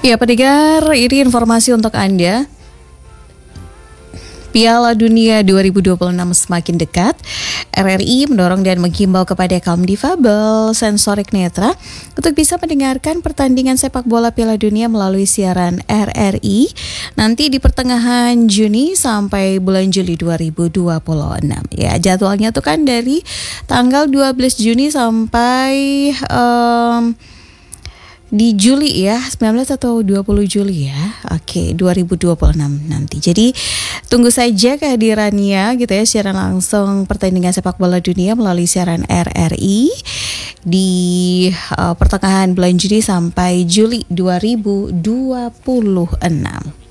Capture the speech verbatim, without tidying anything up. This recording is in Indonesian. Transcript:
Ya, pendengar, ini informasi untuk Anda. Piala Dunia dua ribu dua puluh enam semakin dekat. R R I mendorong dan menghimbau kepada kaum difabel sensorik netra untuk bisa mendengarkan pertandingan sepak bola Piala Dunia melalui siaran R R I nanti di pertengahan Juni sampai bulan Juli dua ribu dua puluh enam. Ya, jadwalnya tuh kan dari tanggal dua belas Juni sampai um, di Juli ya, sembilan belas atau dua puluh Juli ya. Oke, dua ribu dua puluh enam nanti. Jadi tunggu saja kehadirannya gitu ya, siaran langsung pertandingan sepak bola dunia melalui siaran R R I di uh, pertengahan bulan Juni sampai Juli dua ribu dua puluh enam.